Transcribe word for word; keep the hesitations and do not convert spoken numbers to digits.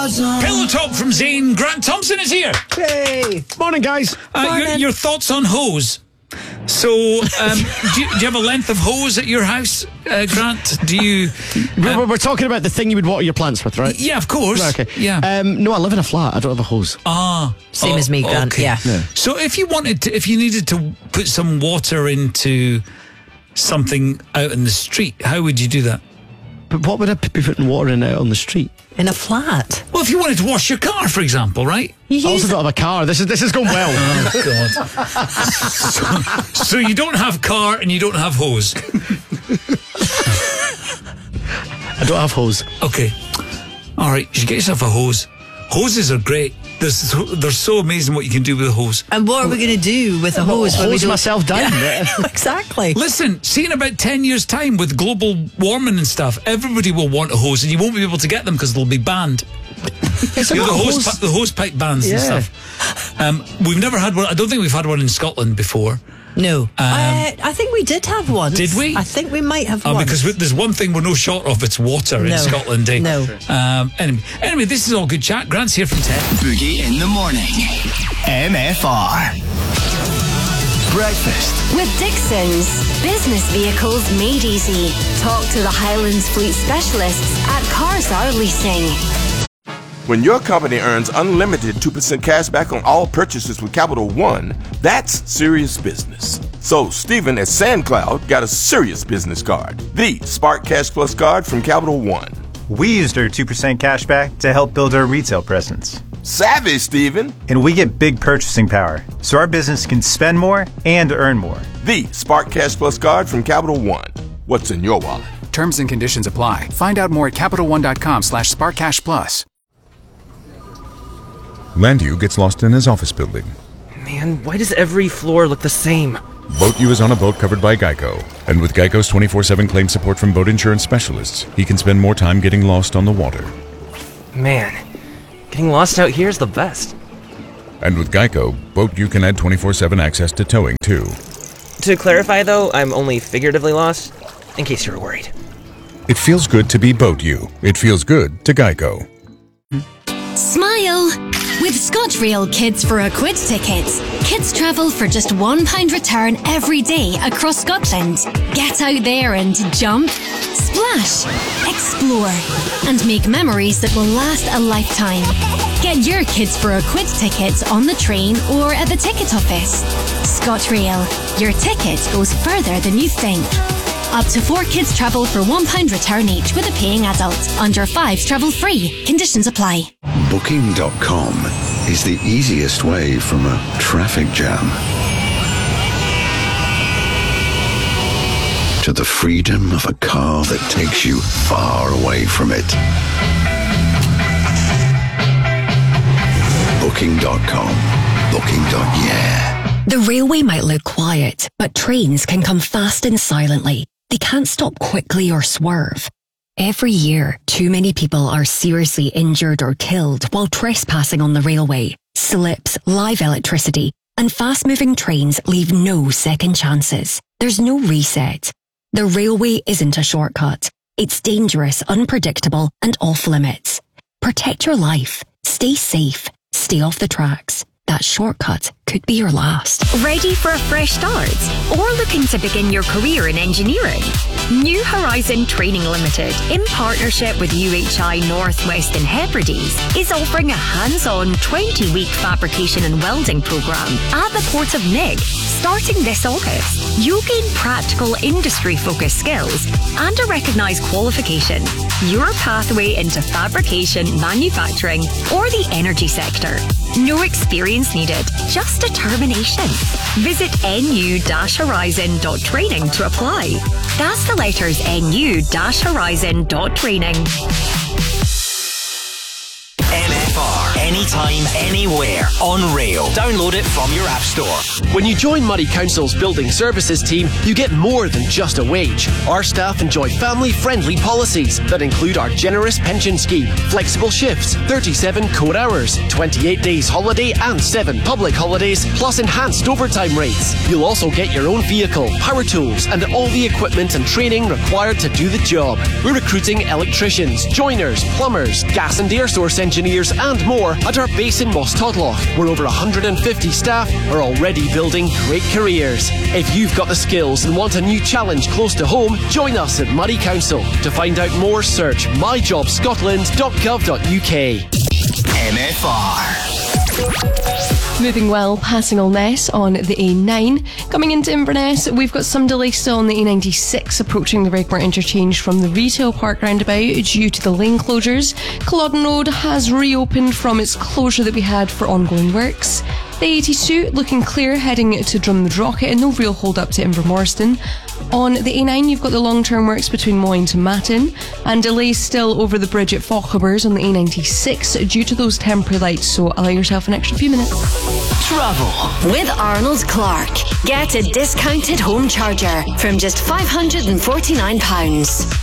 Pillow Talk from Zane. Grant Thompson is here. Hey, morning, guys. Uh, morning. Your, your thoughts on hose? So, um, do, you, do you have a length of hose at your house, uh, Grant? Do you? Uh, we're, we're talking about the thing you would water your plants with, right? Yeah, of course. Right, okay. Yeah. Um, no, I live in a flat. I don't have a hose. Ah, same oh, as me, Grant. okay. Yeah. yeah. So, if you wanted to, if you needed to put some water into something out in the street, how would you do that? But what would I be putting water in out on the street? In a flat. Well, if you wanted to wash your car, for example, right? You I use also don't have a car. This is this is going well. Oh, God. so, so you don't have car and you don't have hose. I don't have hose. Okay. All right. You should get yourself a hose. Hoses are great. They're so, they're so amazing what you can do with a hose. And what are we going to do with a hose? when we hose don't- myself down. Exactly. Listen, see in about ten years' time with global warming and stuff, everybody will want a hose and you won't be able to get them because they'll be banned. It's You know, not the, a hose, hose. pi- the hose pipe bans Yeah. and stuff. Um, we've never had one. I don't think we've had one in Scotland before. No. uh, I think we did have one. Did we? I think we might have Oh, one. because we- there's one thing we're no short of, it's water No. in Scotland. Eh? No. Um, anyway, anyway, this is all good chat. Grant's here from ten. Boogie in the morning. M F R. Breakfast. With Dixon's. Business vehicles made easy. Talk to the Highlands Fleet specialists at Cars Are Leasing. When your company earns unlimited two percent cash back on all purchases with Capital One, that's serious business. So Stephen at SandCloud got a serious business card, the Spark Cash Plus card from Capital One. We used our two percent cash back to help build our retail presence. Savvy, Stephen. And we get big purchasing power, so our business can spend more and earn more. The Spark Cash Plus card from Capital One. What's in your wallet? Terms and conditions apply. Find out more at CapitalOne.com slash SparkCashPlus. Landu gets lost in his office building. Man, why does every floor look the same? Boat U is on a boat covered by Geico. And with Geico's twenty-four seven claim support from boat insurance specialists, he can spend more time getting lost on the water. Man, getting lost out here is the best. And with Geico, Boat U can add twenty-four seven access to towing, too. To clarify, though, I'm only figuratively lost, in case you were worried. It feels good to be Boat U. It feels good to Geico. Smile! With ScotRail Kids for a Quid tickets, kids travel for just one pound return every day across Scotland. Get out there and jump, splash, explore, and make memories that will last a lifetime. Get your Kids for a Quid tickets on the train or at the ticket office. ScotRail, your ticket goes further than you think. Up to four kids travel for one pound return each with a paying adult. Under fives travel free. Conditions apply. Booking dot com is the easiest way from a traffic jam to the freedom of a car that takes you far away from it. Booking dot com. Booking. Yeah. The railway might look quiet, but trains can come fast and silently. They can't stop quickly or swerve. Every year, too many people are seriously injured or killed while trespassing on the railway. Slips, live electricity, and fast-moving trains leave no second chances. There's no reset. The railway isn't a shortcut. It's dangerous, unpredictable, and off limits. Protect your life. Stay safe. Stay off the tracks. That shortcut could be your last. Ready for a fresh start? Or looking to begin your career in engineering? New Horizon Training Limited, in partnership with U H I Northwest and Hebrides, is offering a hands-on twenty-week fabrication and welding programme at the Port of Nig. Starting this August, you'll gain practical industry-focused skills and a recognised qualification. Your pathway into fabrication, manufacturing, or the energy sector. No experience needed, just determination. Visit N U horizon dot training to apply. That's the letters N U horizon dot training. M F R. anytime, anywhere, on rail. Download it from your app store. When you join Murray Council's building services team, you get more than just a wage. Our staff enjoy family-friendly policies that include our generous pension scheme, flexible shifts, thirty-seven core hours, twenty-eight days holiday and seven public holidays, plus enhanced overtime rates. You'll also get your own vehicle, power tools and all the equipment and training required to do the job. We're recruiting electricians, joiners, plumbers, gas and air source engineers and more at our base in Moss Todloch, where over one hundred fifty staff are already building great careers. If you've got the skills and want a new challenge close to home, join us at Murray Council. To find out more, search my job scotland dot gov dot U K. M F R. Moving well, passing Alness on the A nine. Coming into Inverness, we've got some delay still on the A ninety-six approaching the Regmore interchange from the retail park roundabout due to the lane closures. Culloden Road has reopened from its closure that we had for ongoing works. The eighty-two looking clear heading to Drummed Rocket and no real hold up to Invermorston. On the A nine, you've got the long-term works between Moyne to Matin, and delays still over the bridge at Fauchebers on the A ninety-six due to those temporary lights, so allow yourself an extra few minutes. Travel with Arnold Clark. Get a discounted home charger from just five hundred forty-nine pounds.